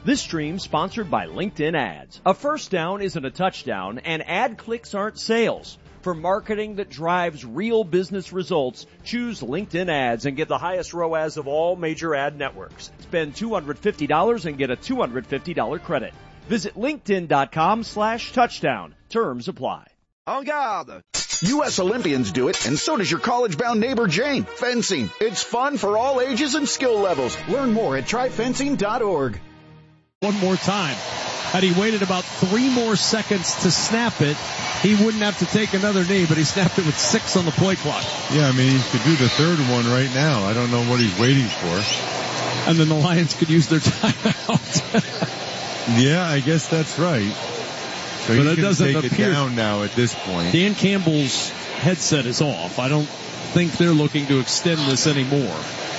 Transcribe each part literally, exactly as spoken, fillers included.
This stream sponsored by LinkedIn Ads. A first down isn't a touchdown, and ad clicks aren't sales. For marketing that drives real business results, choose LinkedIn Ads and get the highest R O A S of all major ad networks. Spend two hundred fifty dollars and get a two hundred fifty dollars credit. Visit linkedin.com slash touchdown. Terms apply. En garde! U S Olympians do it, and so does your college-bound neighbor Jane. Fencing. It's fun for all ages and skill levels. Learn more at try fencing dot org. One more time. Had he waited about three more seconds to snap it, he wouldn't have to take another knee, but he snapped it with six on the play clock. Yeah, I mean, he could do the third one right now. I don't know what he's waiting for. And then the Lions could use their timeout. Yeah, I guess that's right. So but he's it doesn't take appear it down now at this point. Dan Campbell's headset is off. I don't think they're looking to extend this anymore.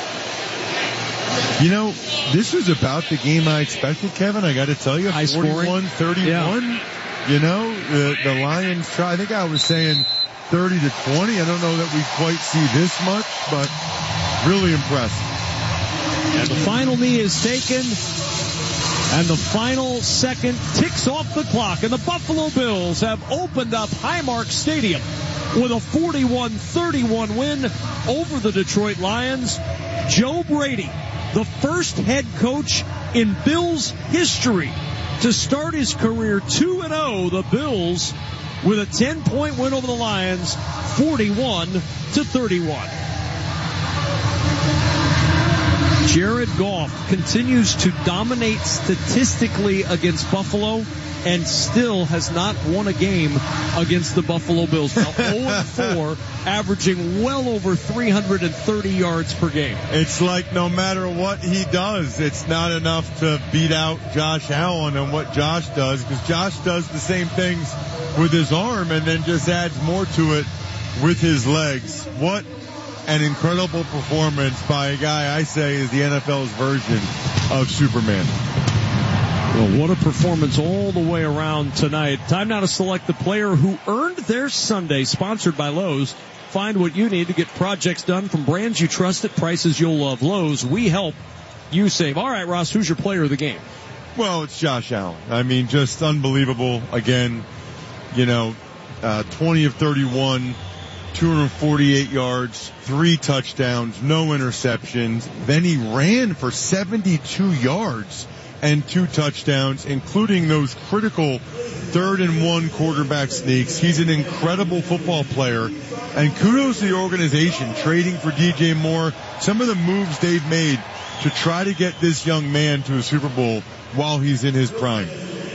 You know, this was about the game I expected, Kevin. I got to tell you, forty-one thirty-one. Yeah. You know, the, the Lions try. I think I was saying thirty to twenty. I don't know that we quite see this much, but really impressive. And the final knee is taken. And the final second ticks off the clock, and the Buffalo Bills have opened up Highmark Stadium with a forty-one thirty-one win over the Detroit Lions. Joe Brady, the first head coach in Bills history to start his career two and oh, the Bills with a ten-point win over the Lions, forty-one to thirty-one. Jared Goff continues to dominate statistically against Buffalo and still has not won a game against the Buffalo Bills. Now oh and four, averaging well over three hundred thirty yards per game. It's like no matter what he does, it's not enough to beat out Josh Allen and what Josh does, because Josh does the same things with his arm and then just adds more to it with his legs. What an incredible performance by a guy I say is the N F L's version of Superman. Well, what a performance all the way around tonight. Time now to select the player who earned their Sunday, sponsored by Lowe's. Find what you need to get projects done from brands you trust at prices you'll love. Lowe's, we help, you save. All right, Ross, who's your player of the game? Well, it's Josh Allen. I mean, just unbelievable. Again, you know, uh, twenty of thirty-one. two hundred forty-eight yards, three touchdowns, no interceptions. Then he ran for seventy-two yards and two touchdowns, including those critical third and one quarterback sneaks. He's an incredible football player. And kudos to the organization trading for D J Moore. Some of the moves they've made to try to get this young man to a Super Bowl while he's in his prime.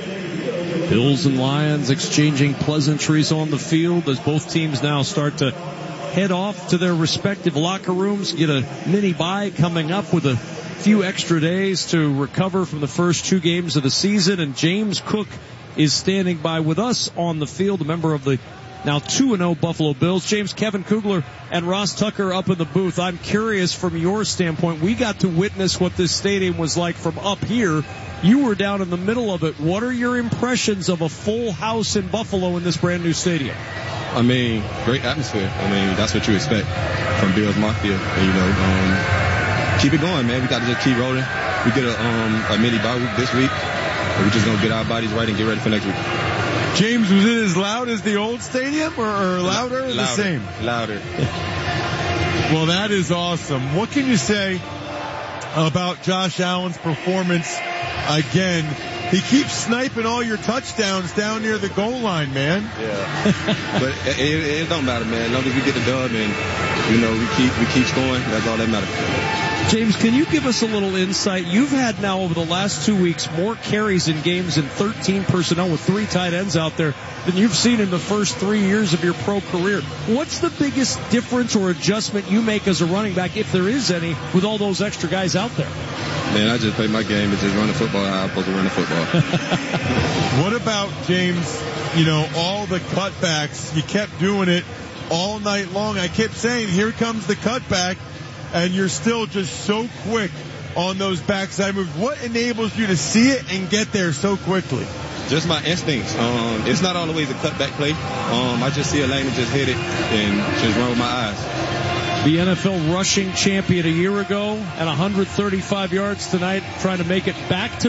Bills and Lions exchanging pleasantries on the field as both teams now start to head off to their respective locker rooms, get a mini bye coming up with a few extra days to recover from the first two games of the season. And James Cook is standing by with us on the field, a member of the now two and oh Buffalo Bills. James, Kevin Kugler, and Ross Tucker up in the booth. I'm curious from your standpoint. We got to witness what this stadium was like from up here. You were down in the middle of it. What are your impressions of a full house in Buffalo in this brand new stadium? I mean, great atmosphere. I mean, that's what you expect from Bills Mafia. And, you know, um, keep it going, man. We got to just keep rolling. We get a, um, a mini bye week this week. And we're just going to get our bodies right and get ready for next week. James, was it as loud as the old stadium or, or louder or louder, the same? Louder. Well, that is awesome. What can you say about Josh Allen's performance again? He keeps sniping all your touchdowns down near the goal line, man. Yeah. But it, it, it don't matter, man. As long as we get the dub and, you know, we keep, we keep scoring, that's all that matters. James, can you give us a little insight? You've had now over the last two weeks more carries in games in thirteen personnel with three tight ends out there than you've seen in the first three years of your pro career. What's the biggest difference or adjustment you make as a running back, if there is any, with all those extra guys out there? Man, I just play my game and just run the football how I'm supposed to run the football. What about, James, you know, all the cutbacks? You kept doing it all night long. I kept saying, here comes the cutback. And you're still just so quick on those backside moves. What enables you to see it and get there so quickly? Just my instincts. Um, it's not always a cutback play. Um, I just see a lane and just hit it and just run with my eyes. The N F L rushing champion a year ago at one hundred thirty-five yards tonight, trying to make it back to